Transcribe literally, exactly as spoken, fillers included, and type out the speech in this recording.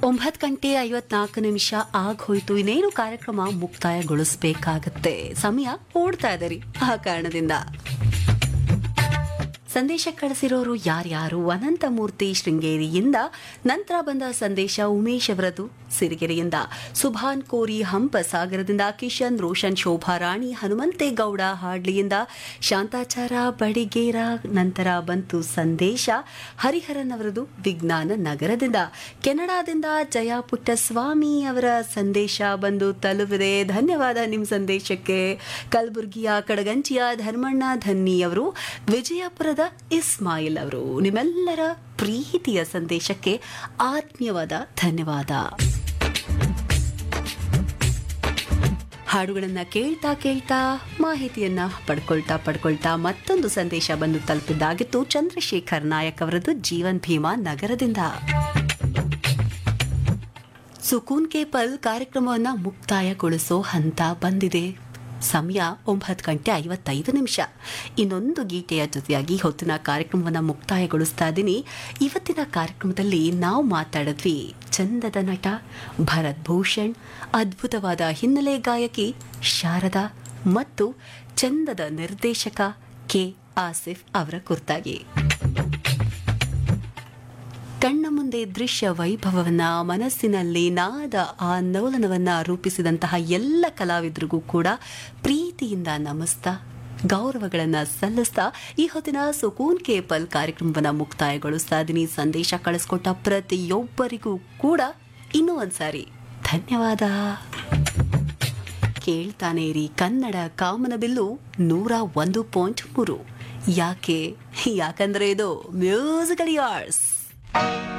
ಒಂಬತ್ತು ಗಂಟೆ ಐವತ್ನಾಲ್ಕು ನಿಮಿಷ ಆಗೋಯ್ತು. ಇನ್ನೇನು ಕಾರ್ಯಕ್ರಮ ಮುಕ್ತಾಯಗೊಳಿಸಬೇಕಾಗತ್ತೆ. ಸಮಯ ಓಡ್ತಾ ಇದೆ ರೀ. ಆ ಕಾರಣದಿಂದ ಸಂದೇಶ ಕಳಿಸಿರೋರು ಯಾರ್ಯಾರು? ಅನಂತಮೂರ್ತಿ ಶೃಂಗೇರಿಯಿಂದ, ನಂತರ ಬಂದ ಸಂದೇಶ ಉಮೇಶ್ ಅವರದು ಸಿರಿಗೆರೆಯಿಂದ, ಸುಭಾನ್ ಕೋರಿ ಹಂಪಸಾಗರದಿಂದ, ಕಿಶನ್ ರೋಷನ್ ಶೋಭಾ ರಾಣಿ ಹನುಮಂತೇಗೌಡ ಹಾಡ್ಲಿಯಿಂದ, ಶಾಂತಾಚಾರ ಬಡಿಗೇರ. ನಂತರ ಬಂತು ಸಂದೇಶ ಹರಿಹರನ್ ಅವರದು ವಿಜ್ಞಾನ ನಗರದಿಂದ, ಕೆನಡಾದಿಂದ ಜಯ ಪುಟ್ಟಸ್ವಾಮಿ ಅವರ ಸಂದೇಶ ಬಂದು ತಲುಪಿದೆ. ಧನ್ಯವಾದ ನಿಮ್ಮ ಸಂದೇಶಕ್ಕೆ. ಕಲಬುರಗಿಯ ಕಡಗಂಚಿಯ ಧರ್ಮಣ್ಣ ಧನ್ನಿ ಅವರು, ವಿಜಯಪುರದ ಇಸ್ಮಾಯಿಲ್ ಅವರು, ನಿಮ್ಮೆಲ್ಲರ ಪ್ರೀತಿಯ ಸಂದೇಶಕ್ಕೆ ಆತ್ಮೀಯವಾದ ಧನ್ಯವಾದ. ಹಾಡುಗಳನ್ನ ಕೇಳ್ತಾ ಕೇಳ್ತಾ ಮಾಹಿತಿಯನ್ನ ಪಡ್ಕೊಳ್ತಾ ಪಡ್ಕೊಳ್ತಾ ಮತ್ತೊಂದು ಸಂದೇಶ ಬಂದು ತಲುಪಿದ್ದಾಗಿತ್ತು. ಚಂದ್ರಶೇಖರ್ ನಾಯಕ್ ಅವರದ್ದು ಜೀವನ್ ಭೀಮಾ ನಗರದಿಂದ. ಸುಕೂನ್ ಕೆ ಪಲ್ ಕಾರ್ಯಕ್ರಮವನ್ನ ಮುಕ್ತಾಯಗೊಳಿಸೋ ಹಂತ ಬಂದಿದೆ. ಸಮಯ ಒಂಬತ್ತು ಗಂಟೆ ಐವತ್ತೈದು ನಿಮಿಷ. ಇನ್ನೊಂದು ಗೀತೆಯ ಜೊತೆಯಾಗಿ ಹೊತ್ತಿನ ಕಾರ್ಯಕ್ರಮವನ್ನು ಮುಕ್ತಾಯಗೊಳಿಸ್ತಾ ಇದ್ದೀನಿ. ಇವತ್ತಿನ ಕಾರ್ಯಕ್ರಮದಲ್ಲಿ ನಾವು ಮಾತಾಡಿದ್ವಿ ಚಂದದ ನಟ ಭರತ್ ಭೂಷಣ್, ಅದ್ಭುತವಾದ ಹಿನ್ನೆಲೆ ಗಾಯಕಿ ಶಾರದಾ ಮತ್ತು ಚಂದದ ನಿರ್ದೇಶಕ ಕೆ ಆಸಿಫ್ ಅವರ ಕುರಿತಾಗಿ. ಕಣ್ಣ ಮುಂದೆ ದೃಶ್ಯ ವೈಭವವನ್ನ, ಮನಸ್ಸಿನಲ್ಲಿ ನಾದ ಆಂದೋಲನವನ್ನ ರೂಪಿಸಿದಂತಹ ಎಲ್ಲ ಕಲಾವಿದರಿಗೂ ಕೂಡ ಪ್ರೀತಿಯಿಂದ ನಮಿಸ್ತಾ ಗೌರವಗಳನ್ನು ಸಲ್ಲಿಸ್ತಾ ಈ ಹೊತ್ತಿನ ಸುಕೂನ್ ಕೆ ಪಲ್ ಕಾರ್ಯಕ್ರಮವನ್ನು ಮುಕ್ತಾಯಗೊಳಿಸ್ತಾ ಇದ್ದೀನಿ. ಸಂದೇಶ ಕಳಿಸ್ಕೊಟ್ಟ ಪ್ರತಿಯೊಬ್ಬರಿಗೂ ಕೂಡ ಇನ್ನೂ ಒಂದ್ಸಾರಿ ಧನ್ಯವಾದ. ಕೇಳ್ತಾನೆ ಇರಿ ಕನ್ನಡ ಕಾಮನಬಿಲ್ಲು ನೂರ ಒಂದು ಪಾಯಿಂಟ್ ಮೂರು. ಯಾಕೆ? ಯಾಕಂದ್ರೆ ಇದು ಮ್ಯೂಸಿಕಲ್ ಯಾರ್ಸ್.